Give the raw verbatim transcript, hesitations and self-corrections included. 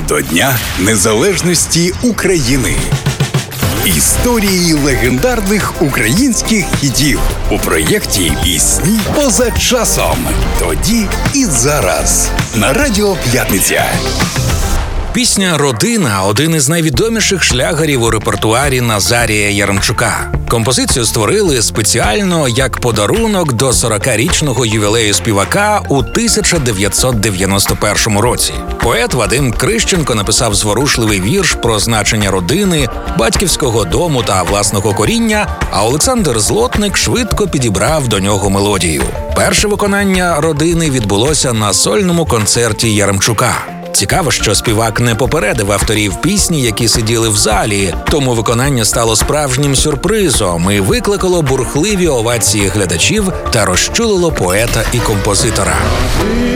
до Дня Незалежності України. Історії легендарних українських хітів у проєкті «Пісні поза часом». Тоді і зараз. На Радіо П'ятниця. Пісня «Родина» – один із найвідоміших шлягерів у репертуарі Назарія Яремчука. Композицію створили спеціально як подарунок до сорокарічного ювілею співака у тисяча дев'ятсот дев'яносто першому році. Поет Вадим Крищенко написав зворушливий вірш про значення родини, батьківського дому та власного коріння, а Олександр Злотник швидко підібрав до нього мелодію. Перше виконання «Родини» відбулося на сольному концерті Яремчука. Цікаво, що співак не попередив авторів пісні, які сиділи в залі, тому виконання стало справжнім сюрпризом і викликало бурхливі овації глядачів та розчулило поета і композитора.